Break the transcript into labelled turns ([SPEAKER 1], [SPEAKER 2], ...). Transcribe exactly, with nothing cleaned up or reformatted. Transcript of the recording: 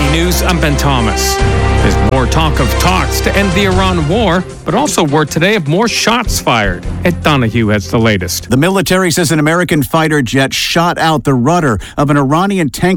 [SPEAKER 1] News, I'm Ben Thomas. There's more talk of talks to end the Iran war, but also word today of more shots fired. Ed Donahue has the latest.
[SPEAKER 2] The military says an American fighter jet shot out the rudder of an Iranian tanker